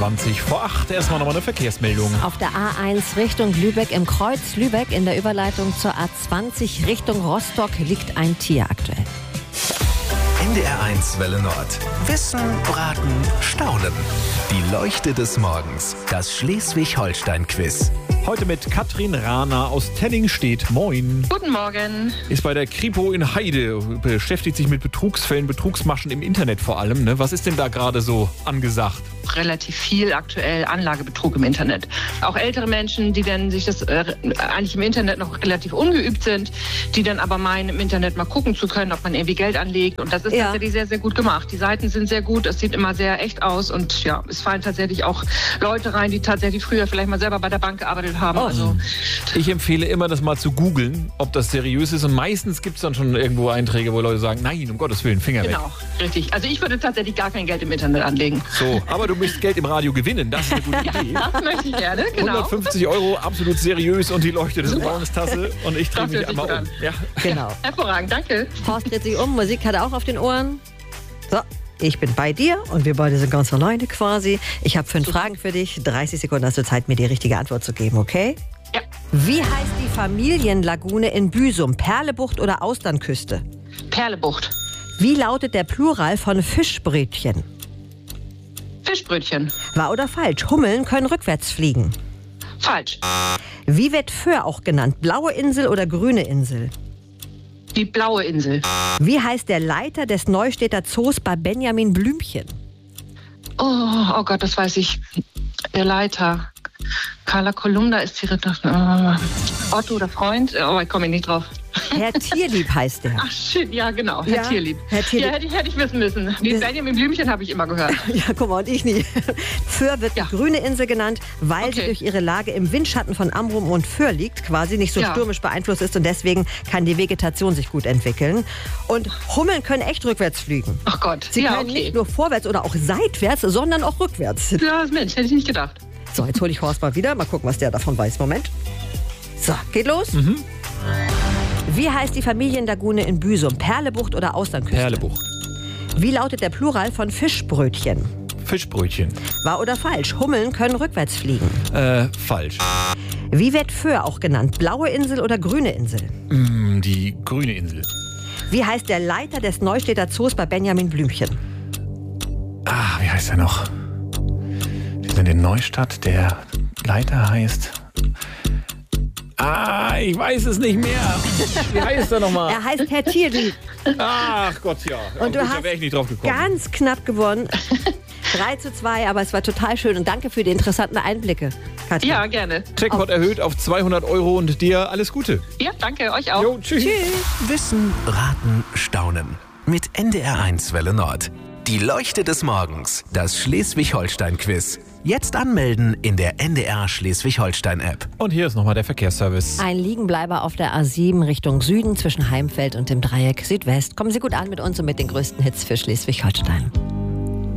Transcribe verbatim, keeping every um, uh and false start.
zwanzig vor acht. Erstmal nochmal eine Verkehrsmeldung. Auf der A eins Richtung Lübeck im Kreuz Lübeck in der Überleitung zur A zwanzig Richtung Rostock liegt ein Tier aktuell. N D R eins Welle Nord. Wissen, Braten, Staunen. Die Leuchte des Morgens. Das Schleswig-Holstein-Quiz. Heute mit Katrin Rahner aus Tenningstedt. Moin. Guten Morgen. Ist bei der Kripo in Heide, beschäftigt sich mit Betrugsfällen, Betrugsmaschen im Internet vor allem. Ne? Was ist denn da gerade so angesagt? Relativ viel aktuell Anlagebetrug im Internet. Auch ältere Menschen, die dann sich das äh, eigentlich im Internet noch relativ ungeübt sind, die dann aber meinen, im Internet mal gucken zu können, ob man irgendwie Geld anlegt. Und das ist Ja. tatsächlich sehr, sehr gut gemacht. Die Seiten sind sehr gut, es sieht immer sehr echt aus und ja, es fallen tatsächlich auch Leute rein, die tatsächlich früher vielleicht mal selber bei der Bank gearbeitet haben. Oh. Also Ich empfehle immer, das mal zu googeln, ob das seriös ist. Und meistens gibt es dann schon irgendwo Einträge, wo Leute sagen, nein, um Gottes Willen, Finger weg. genau, richtig. Also ich würde tatsächlich gar kein Geld im Internet anlegen. So, aber du möchtest Geld im Radio gewinnen, das ist eine gute Idee. Das möchte ich gerne, genau. hundertfünfzig Euro, absolut seriös und die Leuchte des Super. Morgens Tasse. Und ich drehe Das mich hört sich einmal um. gut Ja. Genau. Hervorragend, danke. Horst dreht sich um, Musik hat er auch auf den Ohren. So, ich bin bei dir und wir beide sind ganz alleine quasi. Ich habe fünf Fragen für dich. dreißig Sekunden hast du Zeit, mir die richtige Antwort zu geben, okay? Ja. Wie heißt die Familienlagune in Büsum? Perlebucht oder Austernküste? Perlebucht. Wie lautet der Plural von Fischbrötchen? Fischbrötchen. Wahr oder falsch? Hummeln können rückwärts fliegen. Falsch. Wie wird Föhr auch genannt? Blaue Insel oder grüne Insel? Die blaue Insel. Wie heißt der Leiter des Neustädter Zoos bei Benjamin Blümchen? Oh, oh Gott, das weiß ich. Der Leiter. Carla Kolumna ist die Ritter. Äh, Otto, der Freund. Oh, ich komme nicht drauf. Herr Tierlieb heißt der. Ach shit, ja genau. Herr Ja, Tierlieb. Herr Tierlieb. Ja, hätte ich, hätte ich wissen müssen. Die Benjamin Blümchen habe ich immer gehört. Ja, guck mal, und ich nie. Föhr wird Ja. die grüne Insel genannt, weil sie Okay. durch ihre Lage im Windschatten von Amrum und Föhr liegt, quasi nicht so Ja. stürmisch beeinflusst ist und deswegen kann die Vegetation sich gut entwickeln. Und Hummeln können echt rückwärts fliegen. Ach Gott. Sie ja, können okay. nicht nur vorwärts oder auch seitwärts, sondern auch rückwärts. Ja, Mensch, hätte ich nicht gedacht. So, jetzt hole ich Horst mal wieder. Mal gucken, was der davon weiß. Moment. So, geht los. Wie heißt die Familienlagune in Büsum? Perlebucht oder Austernküste? Perlebucht. Wie lautet der Plural von Fischbrötchen? Fischbrötchen. Wahr oder falsch? Hummeln können rückwärts fliegen. Äh, falsch. Wie wird Föhr auch genannt? Blaue Insel oder grüne Insel? Mm, die grüne Insel. Wie heißt der Leiter des Neustädter Zoos bei Benjamin Blümchen? Ah, wie heißt er noch? Die sind in Neustadt. Der Leiter heißt... Ah, ich weiß es nicht mehr. Wie heißt er nochmal? Er heißt Herr Tierlieb. Ach Gott, ja. Und du Gut, da hast wäre ich nicht drauf gekommen. ganz knapp gewonnen. drei zu zwei, aber es war total schön. Und danke für die interessanten Einblicke, Katja. Ja, gerne. Jackpot erhöht auf zweihundert Euro und dir alles Gute. Ja, danke, euch auch. Jo, tschüss. Wissen, Raten, Staunen. Mit N D R eins Welle Nord. Die Leuchte des Morgens. Das Schleswig-Holstein-Quiz. Jetzt anmelden in der N D R Schleswig-Holstein-App. Und hier ist nochmal der Verkehrsservice. Ein Liegenbleiber auf der A sieben Richtung Süden zwischen Heimfeld und dem Dreieck Südwest. Kommen Sie gut an mit uns und mit den größten Hits für Schleswig-Holstein.